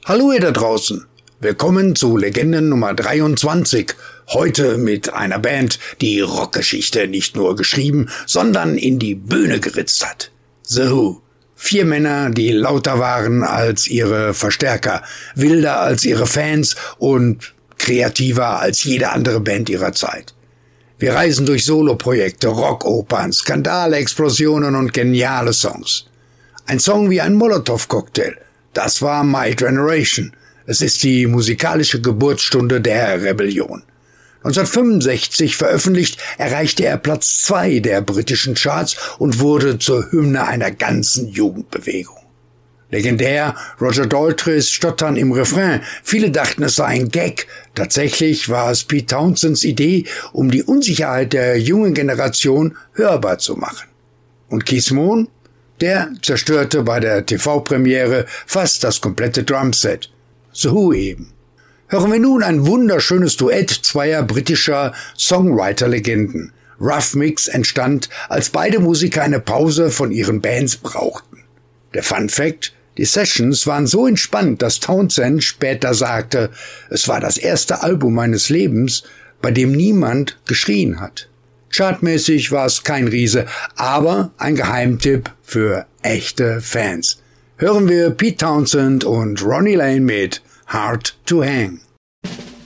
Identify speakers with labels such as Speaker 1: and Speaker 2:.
Speaker 1: Hallo ihr da draußen, willkommen zu Legenden Nummer 23, heute mit einer Band, die Rockgeschichte nicht nur geschrieben, sondern in die Bühne geritzt hat. The Who. 4 Männer, die lauter waren als ihre Verstärker, wilder als ihre Fans und kreativer als jede andere Band ihrer Zeit. Wir reisen durch Soloprojekte, Rockopern, Skandale, Explosionen und geniale Songs. Ein Song wie ein Molotow-Cocktail. Das war My Generation. Es ist die musikalische Geburtsstunde der Rebellion. 1965 veröffentlicht, erreichte er Platz 2 der britischen Charts und wurde zur Hymne einer ganzen Jugendbewegung. Legendär, Roger Daltrys Stottern im Refrain. Viele dachten, es sei ein Gag. Tatsächlich war es Pete Townsends Idee, um die Unsicherheit der jungen Generation hörbar zu machen. Und Keith Moon? Der zerstörte bei der TV-Premiere fast das komplette Drumset. The Who eben. Hören wir nun ein wunderschönes Duett zweier britischer Songwriter-Legenden. Rough Mix entstand, als beide Musiker eine Pause von ihren Bands brauchten. Der Fun Fact: Die Sessions waren so entspannt, dass Townsend später sagte, es war das erste Album meines Lebens, bei dem niemand geschrien hat. Chartmäßig war es kein Riese, aber ein Geheimtipp für echte Fans. Hören wir Pete Townshend und Ronnie Lane mit Hard to Hang.